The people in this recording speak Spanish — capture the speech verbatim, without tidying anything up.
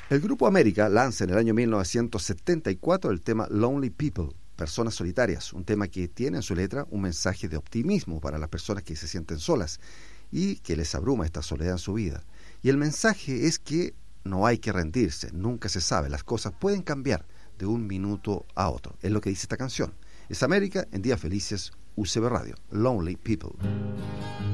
El Grupo América lanza en el año mil novecientos setenta y cuatro el tema Lonely People, Personas Solitarias, un tema que tiene en su letra un mensaje de optimismo para las personas que se sienten solas y que les abruma esta soledad en su vida. Y el mensaje es que no hay que rendirse, nunca se sabe, las cosas pueden cambiar de un minuto a otro. Es lo que dice esta canción. Es América en Días Felices, U C B Radio, Lonely People.